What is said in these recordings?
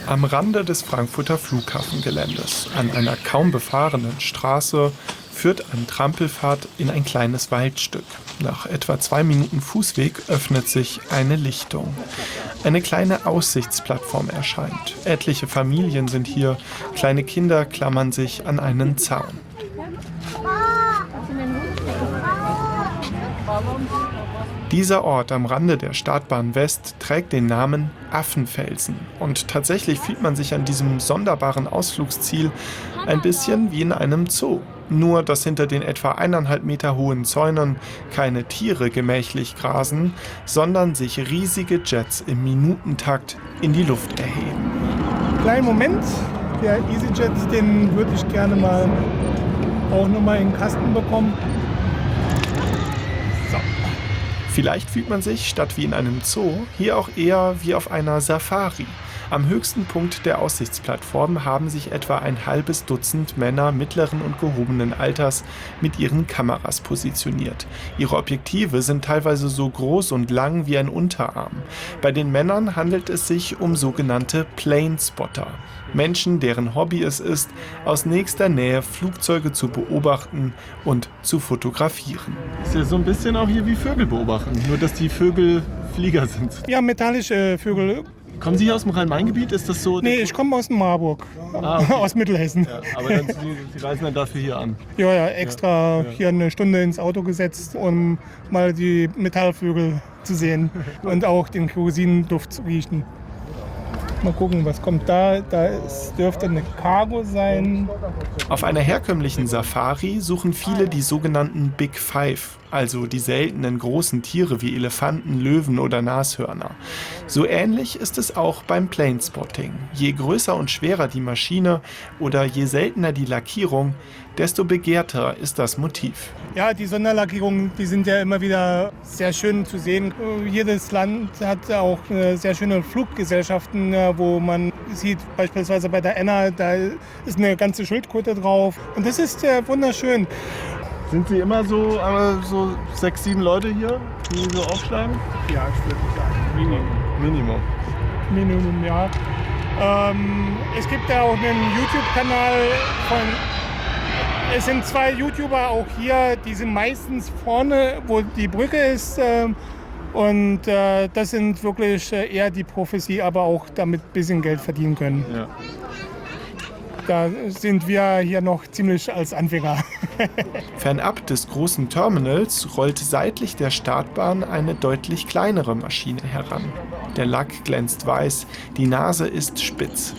Am Rande des Frankfurter Flughafengeländes, an einer kaum befahrenen Straße, führt ein Trampelpfad in ein kleines Waldstück. Nach etwa 2 Minuten Fußweg öffnet sich eine Lichtung. Eine kleine Aussichtsplattform erscheint. Etliche Familien sind hier, kleine Kinder klammern sich an einen Zaun. Dieser Ort am Rande der Startbahn West trägt den Namen Affenfelsen. Und tatsächlich fühlt man sich an diesem sonderbaren Ausflugsziel ein bisschen wie in einem Zoo. Nur, dass hinter den etwa 1,5 Meter hohen Zäunen keine Tiere gemächlich grasen, sondern sich riesige Jets im Minutentakt in die Luft erheben. Kleinen Moment, der EasyJet, den würde ich gerne mal auch nochmal in den Kasten bekommen. Vielleicht fühlt man sich, statt wie in einem Zoo, hier auch eher wie auf einer Safari. Am höchsten Punkt der Aussichtsplattform haben sich etwa ein halbes Dutzend Männer mittleren und gehobenen Alters mit ihren Kameras positioniert. Ihre Objektive sind teilweise so groß und lang wie ein Unterarm. Bei den Männern handelt es sich um sogenannte Planespotter. Menschen, deren Hobby es ist, aus nächster Nähe Flugzeuge zu beobachten und zu fotografieren. Ist ja so ein bisschen auch hier wie Vögel beobachten, nur dass die Vögel Flieger sind. Ja, metallische Vögel. Kommen Sie hier aus dem Rhein-Main-Gebiet? Ist das so? Nee, ich komme aus Marburg, okay. Aus Mittelhessen. Ja, aber dann, Sie reisen dann dafür hier an? Ja, extra hier eine Stunde ins Auto gesetzt, um mal die Metallvögel zu sehen und auch den Kerosinduft zu riechen. Mal gucken, was kommt da. Es dürfte eine Cargo sein. Auf einer herkömmlichen Safari suchen viele die sogenannten Big Five, also die seltenen großen Tiere wie Elefanten, Löwen oder Nashörner. So ähnlich ist es auch beim Planespotting. Je größer und schwerer die Maschine oder je seltener die Lackierung, desto begehrter ist das Motiv. Ja, die Sonderlackierungen, die sind ja immer wieder sehr schön zu sehen. Jedes Land hat auch sehr schöne Fluggesellschaften, wo man sieht, beispielsweise bei der Enna, da ist eine ganze Schildkröte drauf. Und das ist wunderschön. Sind Sie immer so 6, 7 Leute hier, die so aufschlagen? Ja, ich würde sagen, Minimum, ja. Es gibt ja auch einen YouTube-Kanal es sind 2 YouTuber auch hier, die sind meistens vorne, wo die Brücke ist. Und das sind wirklich eher die Profis, die aber auch damit ein bisschen Geld verdienen können. Ja. Da sind wir hier noch ziemlich als Anfänger. Fernab des großen Terminals rollt seitlich der Startbahn eine deutlich kleinere Maschine heran. Der Lack glänzt weiß, die Nase ist spitz.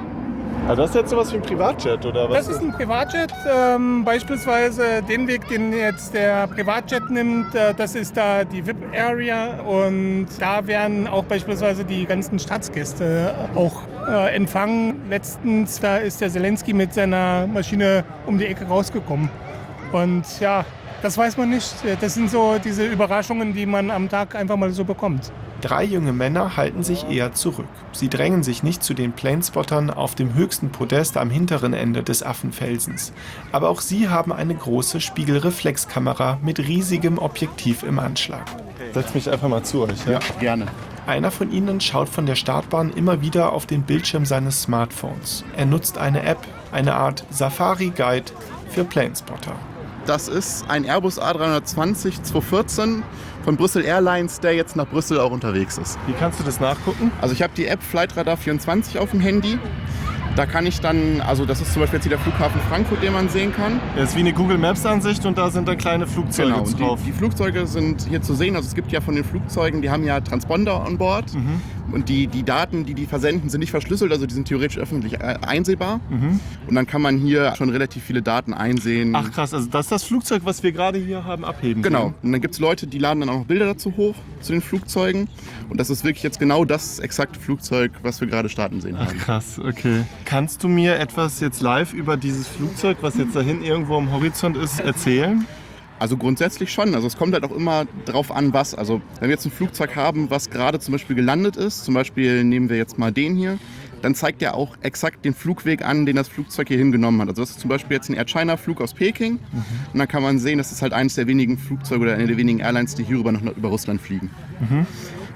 Also das ist jetzt sowas wie ein Privatjet, oder was? Das ist ein Privatjet. Beispielsweise den Weg, den jetzt der Privatjet nimmt, das ist da die VIP-Area. Und da werden auch beispielsweise die ganzen Staatsgäste auch empfangen. Letztens, da ist der Zelensky mit seiner Maschine um die Ecke rausgekommen. Und ja, das weiß man nicht. Das sind so diese Überraschungen, die man am Tag einfach mal so bekommt. 3 junge Männer halten sich eher zurück. Sie drängen sich nicht zu den Planespottern auf dem höchsten Podest am hinteren Ende des Affenfelsens. Aber auch sie haben eine große Spiegelreflexkamera mit riesigem Objektiv im Anschlag. Setz mich einfach mal zu euch. Ja, gerne. Einer von ihnen schaut von der Startbahn immer wieder auf den Bildschirm seines Smartphones. Er nutzt eine App, eine Art Safari-Guide für Planespotter. Das ist ein Airbus A320 214 von Brüssel Airlines, der jetzt nach Brüssel auch unterwegs ist. Wie kannst du das nachgucken? Also ich habe die App Flightradar 24 auf dem Handy. Da kann ich dann, also das ist zum Beispiel jetzt hier der Flughafen Frankfurt, den man sehen kann. Das ist wie eine Google Maps Ansicht und da sind dann kleine Flugzeuge drauf. Die Flugzeuge sind hier zu sehen. Also es gibt ja von den Flugzeugen, die haben ja Transponder an Bord. Mhm. Und die Daten, die versenden, sind nicht verschlüsselt, also die sind theoretisch öffentlich einsehbar. Mhm. Und dann kann man hier schon relativ viele Daten einsehen. Ach krass, also das ist das Flugzeug, was wir gerade hier haben abheben Genau. sehen. Und dann gibt es Leute, die laden dann auch noch Bilder dazu hoch, zu den Flugzeugen. Und das ist wirklich jetzt genau das exakte Flugzeug, was wir gerade starten sehen Ach haben. krass, okay. Kannst du mir etwas jetzt live über dieses Flugzeug, was jetzt da hinten irgendwo am Horizont ist, erzählen? Also grundsätzlich schon. Also es kommt halt auch immer drauf an, was. Also wenn wir jetzt ein Flugzeug haben, was gerade zum Beispiel gelandet ist, zum Beispiel nehmen wir jetzt mal den hier, dann zeigt er auch exakt den Flugweg an, den das Flugzeug hier hingenommen hat. Also das ist zum Beispiel jetzt ein Air China-Flug aus Peking. Und dann kann man sehen, das ist halt eines der wenigen Flugzeuge oder eine der wenigen Airlines, die hier über Russland fliegen.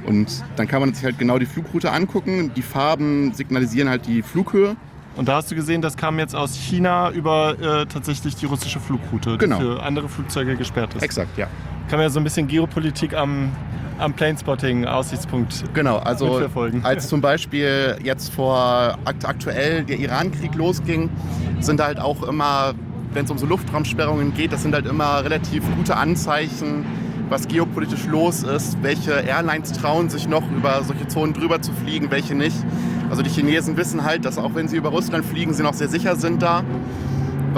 Und dann kann man sich halt genau die Flugroute angucken. Die Farben signalisieren halt die Flughöhe. Und da hast du gesehen, das kam jetzt aus China über tatsächlich die russische Flugroute, Genau. die für andere Flugzeuge gesperrt ist. Exakt, ja. Kann man ja so ein bisschen Geopolitik am Planespotting-Aussichtspunkt Genau, also mitverfolgen. als zum Beispiel jetzt aktuell der Iran-Krieg losging, sind halt auch immer, wenn es um so Luftraumsperrungen geht, das sind halt immer relativ gute Anzeichen, was geopolitisch los ist, welche Airlines trauen sich noch über solche Zonen drüber zu fliegen, welche nicht. Also die Chinesen wissen halt, dass auch wenn sie über Russland fliegen, sie noch sehr sicher sind da.